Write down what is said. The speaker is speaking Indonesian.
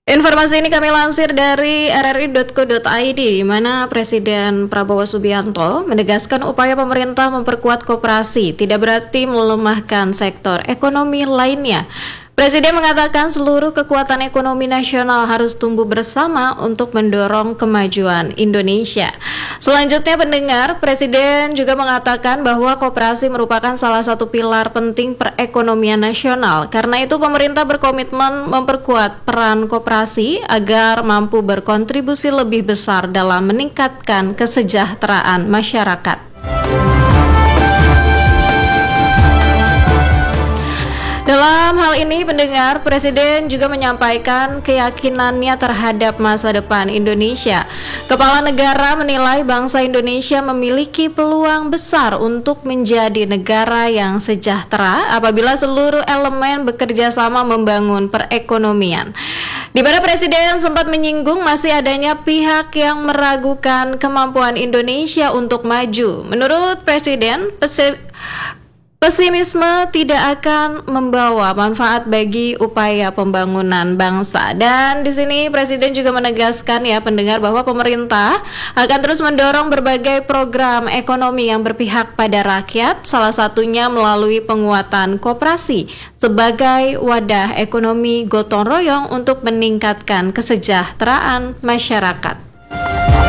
Informasi ini kami lansir dari rri.co.id, di mana Presiden Prabowo Subianto menegaskan upaya pemerintah memperkuat koperasi tidak berarti melemahkan sektor ekonomi lainnya. Presiden mengatakan seluruh kekuatan ekonomi nasional harus tumbuh bersama untuk mendorong kemajuan Indonesia. Selanjutnya pendengar, Presiden juga mengatakan bahwa koperasi merupakan salah satu pilar penting perekonomian nasional. Karena itu pemerintah berkomitmen memperkuat peran koperasi agar mampu berkontribusi lebih besar dalam meningkatkan kesejahteraan masyarakat. Dalam hal ini pendengar, Presiden juga menyampaikan keyakinannya terhadap masa depan Indonesia. Kepala negara menilai bangsa Indonesia memiliki peluang besar untuk menjadi negara yang sejahtera apabila seluruh elemen bekerja sama membangun perekonomian. Di mana Presiden sempat menyinggung masih adanya pihak yang meragukan kemampuan Indonesia untuk maju. Menurut Presiden, pesimisme tidak akan membawa manfaat bagi upaya pembangunan bangsa. Dan di sini Presiden juga menegaskan ya pendengar bahwa pemerintah akan terus mendorong berbagai program ekonomi yang berpihak pada rakyat, salah satunya melalui penguatan koperasi sebagai wadah ekonomi gotong royong untuk meningkatkan kesejahteraan masyarakat.